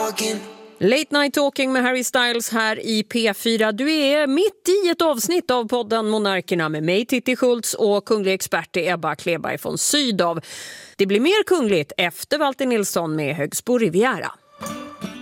Late Night Talking med Harry Styles här i P4. Du är mitt i ett avsnitt av podden Monarkerna med mig, Titti Schultz, och kunglig expert Ebba Kleberg från Sydow. Det blir mer kungligt efter Walter Nilsson med Högsbo Riviera.